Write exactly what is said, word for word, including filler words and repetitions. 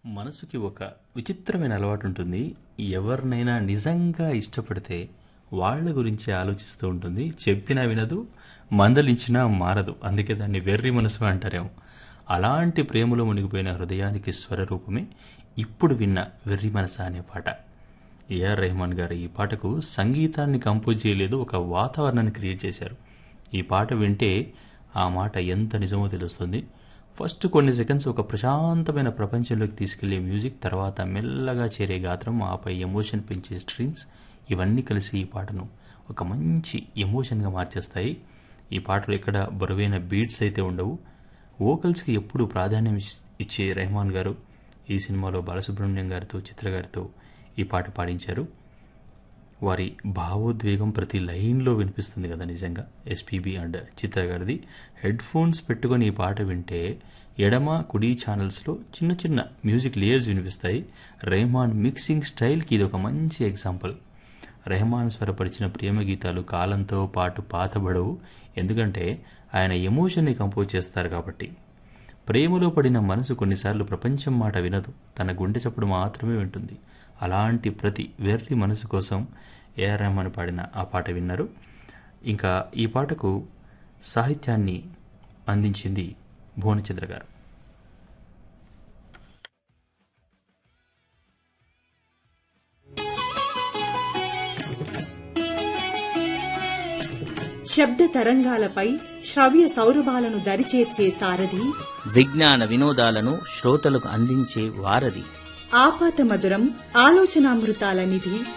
మనసుకి ఒక విచిత్రమైన అలవాటు ఉంటుంది. ఎవరినైనా నిజంగా ఇష్టపడితే వాళ్ళ గురించి ఆలోచిస్తూ ఉంటుంది. చెప్పినా వినదు, మందలించినా మారదు. అందుకే దాన్ని వెర్రి మనసు అంటారేమో. అలాంటి ప్రేమలో మునిగిపోయిన హృదయానికి స్వరరూపమే ఇప్పుడు విన్న వెర్రి మనస అనే పాట. ఏఆర్ రెహమాన్ గారు ఈ పాటకు సంగీతాన్ని కంపోజ్ చేయలేదు, ఒక వాతావరణాన్ని క్రియేట్ చేశారు. ఈ పాట వింటే ఆ మాట ఎంత నిజమో తెలుస్తుంది. ఫస్ట్ కొన్ని సెకండ్స్ ఒక ప్రశాంతమైన ప్రపంచంలోకి తీసుకెళ్లే మ్యూజిక్, తర్వాత మెల్లగా చేరే గాత్రం, ఆపై ఎమోషన్ పెంచే స్ట్రింగ్స్, ఇవన్నీ కలిసి ఈ పాటను ఒక మంచి ఎమోషన్గా మార్చేస్తాయి. ఈ పాటలో ఎక్కడ బరువైన బీట్స్ అయితే ఉండవు. వోకల్స్కి ఎప్పుడు ప్రాధాన్యం ఇచ్చే రెహమాన్ గారు ఈ సినిమాలో బాలసుబ్రహ్మణ్యం గారితో, చిత్ర గారితో ఈ పాట పాడించారు. వారి భావోద్వేగం ప్రతి లైన్లో వినిపిస్తుంది కదా నిజంగా. ఎస్పీబీ అండ్ చిత్ర గారిది. హెడ్ ఫోన్స్ పెట్టుకొని ఈ పాట వింటే ఎడమ కుడి ఛానల్స్లో చిన్న చిన్న మ్యూజిక్ లేయర్స్ వినిపిస్తాయి. రెహమాన్ మిక్సింగ్ స్టైల్కి ఇది ఒక మంచి ఎగ్జాంపుల్. రెహమాన్ స్వరపరిచిన ప్రేమ గీతాలు కాలంతో పాటు పాతబడవు, ఎందుకంటే ఆయన ఎమోషన్ని కంపోజ్ చేస్తారు కాబట్టి. ప్రేమలో పడిన మనసు కొన్నిసార్లు ప్రపంచం మాట వినదు, తన గుండె చప్పుడు మాత్రమే వింటుంది. అలాంటి ప్రతి వెర్రి మనసు కోసం ఏఆర్ రెహమాన్ పాడిన ఆ పాట విన్నారు. ఇంకా ఈ పాటకు సాహిత్యాన్ని అందించింది భువనచంద్ర గారు. శబ్ద తరంగాలపై శ్రవ్య సౌరభాలను దరిచేర్చే సారథి, విజ్ఞాన వినోదాలను శ్రోతలకు అందించే వారధి, ఆపాత మధురం ఆలోచనామృతాల నిధి,